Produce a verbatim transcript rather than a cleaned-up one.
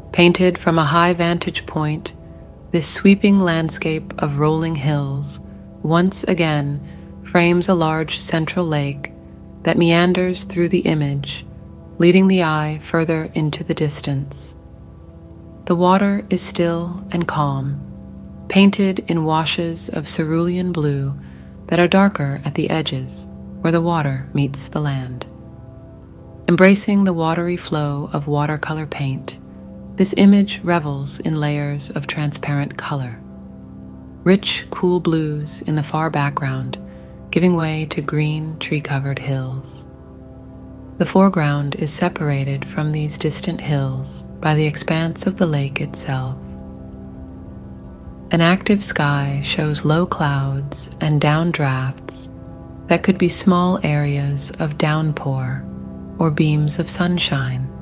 Painted from a high vantage point, this sweeping landscape of rolling hills once again frames a large central lake that meanders through the image, leading the eye further into the distance. The water is still and calm, painted in washes of cerulean blue that are darker at the edges where the water meets the land. Embracing the watery flow of watercolor paint, this image revels in layers of transparent color. Rich, cool blues in the far background, giving way to green, tree-covered hills. The foreground is separated from these distant hills by the expanse of the lake itself. An active sky shows low clouds and downdrafts that could be small areas of downpour or beams of sunshine